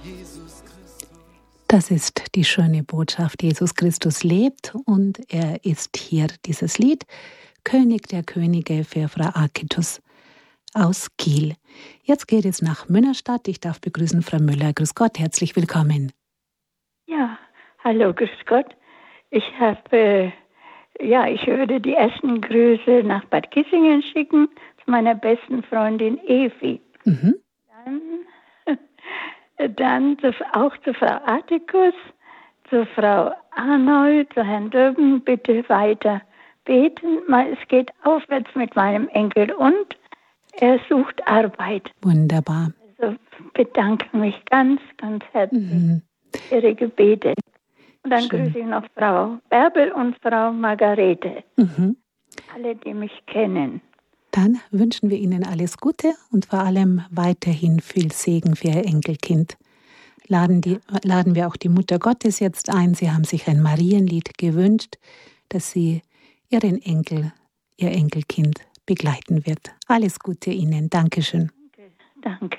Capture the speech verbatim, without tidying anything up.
Das ist die schöne Botschaft. Jesus Christus lebt und er ist hier. Dieses Lied, König der Könige, für Frau Arkitus aus Kiel. Jetzt geht es nach Münnerstadt. Ich darf begrüßen Frau Müller. Grüß Gott, herzlich willkommen. Ja, hallo, grüß Gott. Ich habe, äh, ja, ich würde die ersten Grüße nach Bad Kissingen schicken zu meiner besten Freundin Evi. Mhm. Dann, dann zu, auch zu Frau Artikus, zu Frau Arnold, zu Herrn Döben, bitte weiter beten. Es geht aufwärts mit meinem Enkel und er sucht Arbeit. Wunderbar. Also bedanke mich ganz, ganz herzlich Mhm. für Ihre Gebete. Und dann Schön. grüße ich noch Frau Bärbel und Frau Margarete. Mhm. Alle, die mich kennen. Dann wünschen wir Ihnen alles Gute und vor allem weiterhin viel Segen für Ihr Enkelkind. Laden, die, laden wir auch die Mutter Gottes jetzt ein. Sie haben sich ein Marienlied gewünscht, dass sie Ihren Enkel, Ihr Enkelkind begleiten wird. Alles Gute Ihnen. Dankeschön. Danke.